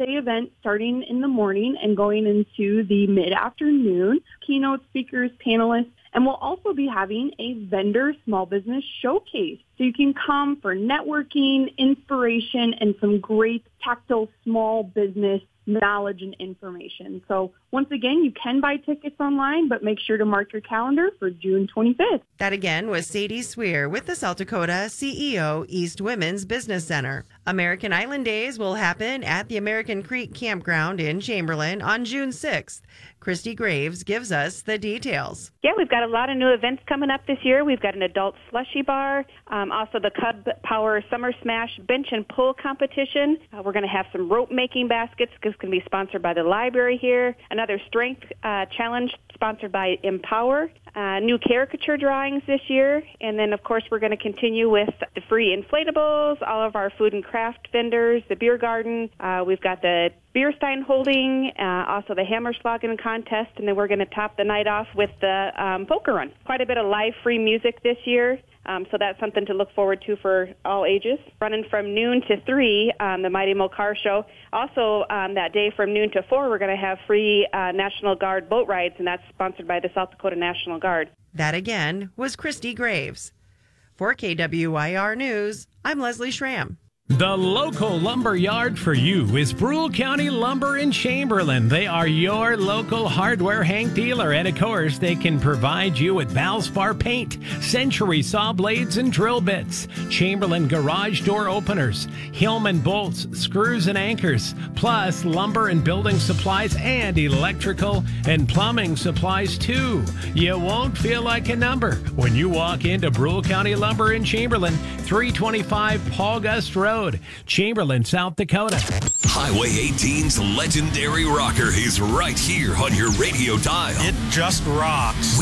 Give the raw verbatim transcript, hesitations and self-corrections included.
all-day event starting in the morning and going into the mid-afternoon. Keynote speakers, panelists, and we'll also be having a vendor small business showcase. So you can come for networking, inspiration, and some great tactile small business knowledge and information. So once again, you can buy tickets online, but make sure to mark your calendar for June twenty-fifth. That again was Sadie Swear with the South Dakota C E O East Women's Business Center. American Island Days will happen at the American Creek Campground in Chamberlain on June sixth. Christy Graves gives us the details. Yeah, we've got a lot of new events coming up this year. We've got an adult slushy bar, um, also the Cub Power Summer Smash bench and pull competition. Uh, we're going to have some rope making baskets. It's going to be sponsored by the library here. Another strength uh, challenge sponsored by Empower. Uh, new caricature drawings this year. And then, of course, we're going to continue with the free inflatables, all of our food and craft vendors, the beer garden. Uh, we've got the beer stein holding, uh, also the Hammerschlagen contest, and then we're going to top the night off with the um, poker run. Quite a bit of live free music this year. Um, so that's something to look forward to for all ages. Running from noon to three, um, the Mighty Mo Car Show. Also, um, that day from noon to four, we're going to have free uh, National Guard boat rides, and that's sponsored by the South Dakota National Guard. That again was Christy Graves. For K W I R News, I'm Leslie Schramm. The local lumber yard for you is Brule County Lumber in Chamberlain. They are your local hardware Hank dealer, and of course, they can provide you with Valspar paint, Century saw blades and drill bits, Chamberlain garage door openers, Hillman bolts, screws and anchors, plus lumber and building supplies and electrical and plumbing supplies too. You won't feel like a number when you walk into Brule County Lumber in Chamberlain, three twenty-five Paul Gust Road. Chamberlain, South Dakota. Highway eighteen's legendary rocker is right here on your radio dial. It just rocks.